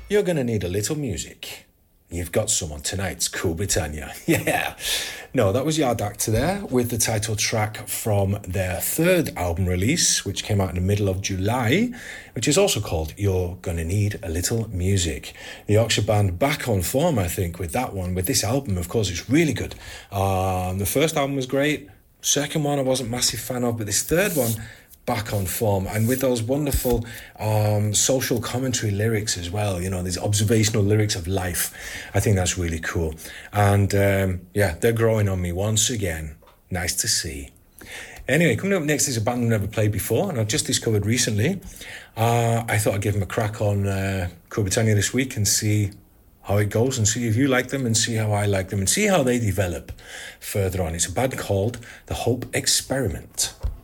You're gonna need a little music. You've got someone tonight's Cool Britannia. Yeah. No, that was Yard Actor there with the title track from their third album release, which came out in the middle of July, which is also called You're Gonna Need a Little Music. The Yorkshire band back on form, I think, with that one. With this album, of course, it's really good. The first album was great. Second one I wasn't a massive fan of, but this third one, back on form, and with those wonderful social commentary lyrics as well, you know, these observational lyrics of life. I think that's really cool. And yeah, they're growing on me once again. Nice to see. Anyway, coming up next is a band I've never played before, and I've just discovered recently. I thought I'd give them a crack on Cool Britannia this week and see how it goes, and see if you like them, and see how I like them, and see how they develop further on. It's a band called The Hope Experiment.